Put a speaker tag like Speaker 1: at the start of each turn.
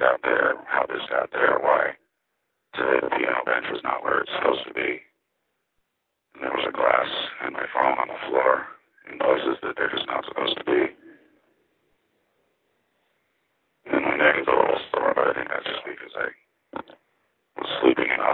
Speaker 1: got there, how this got there, why today the piano bench was not where it's supposed to be. And there was a glass and my phone on the floor in places that they're just not supposed to be.